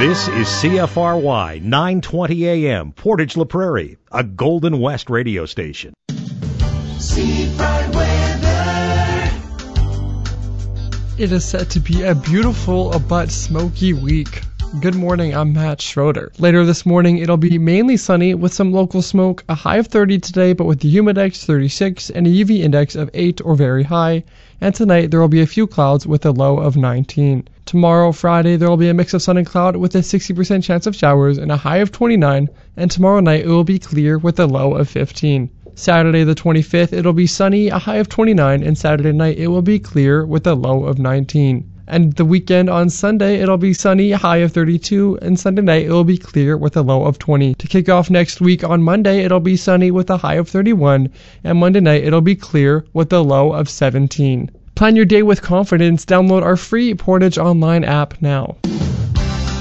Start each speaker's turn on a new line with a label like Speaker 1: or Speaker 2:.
Speaker 1: This is CFRY 920 AM, Portage La Prairie, a Golden West radio station.
Speaker 2: Seafront weather.
Speaker 3: It is set to be a beautiful but smoky week. Good morning, I'm Matt Schroeder. Later this morning, it'll be mainly sunny with some local smoke, a high of 30 today, but with the humidex 36 and a UV index of 8 or very high. And tonight, there will be a few clouds with a low of 19. Tomorrow, Friday, there will be a mix of sun and cloud with a 60% chance of showers and a high of 29. And tomorrow night, it will be clear with a low of 15. Saturday the 25th, it'll be sunny, a high of 29, and Saturday night, it will be clear with a low of 19. And the weekend on Sunday, it'll be sunny, a high of 32, and Sunday night, it will be clear with a low of 20. To kick off next week on Monday, it'll be sunny with a high of 31, and Monday night, it'll be clear with a low of 17. Plan your day with confidence. Download our free Portage Online app now.